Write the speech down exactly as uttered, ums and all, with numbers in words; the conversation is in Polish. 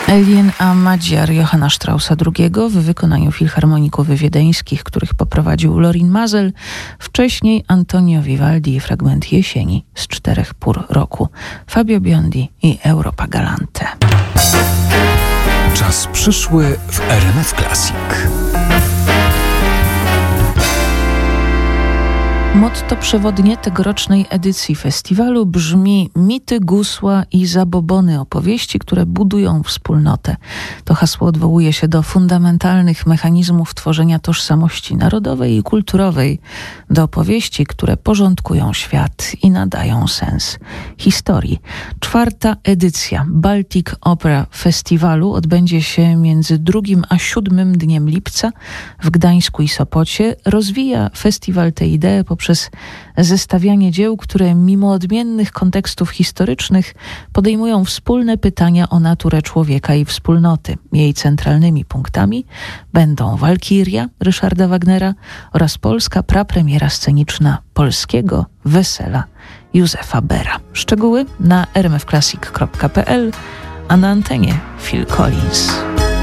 Elien a Madziar Johanna Straussa drugiego w wykonaniu filharmoników wiedeńskich, których poprowadził Lorin Maazel, wcześniej Antonio Vivaldi i fragment Jesieni z Czterech Pór Roku, Fabio Biondi i Europa Galante. Czas przyszły w R M F Classic. Motto przewodnie tegorocznej edycji festiwalu brzmi: mity, gusła i zabobony, opowieści, które budują wspólnotę. To hasło odwołuje się do fundamentalnych mechanizmów tworzenia tożsamości narodowej i kulturowej, do opowieści, które porządkują świat i nadają sens historii. Czwarta edycja Baltic Opera Festiwalu odbędzie się między drugim a siódmym dniem lipca w Gdańsku i Sopocie. Rozwija festiwal tę ideę poprzez zestawianie dzieł, które mimo odmiennych kontekstów historycznych podejmują wspólne pytania o naturę człowieka i wspólnoty. Jej centralnymi punktami będą Walkiria Ryszarda Wagnera oraz polska prapremiera sceniczna polskiego Wesela Józefa Bera. Szczegóły na r m f classic kropka p l, a na antenie Phil Collins.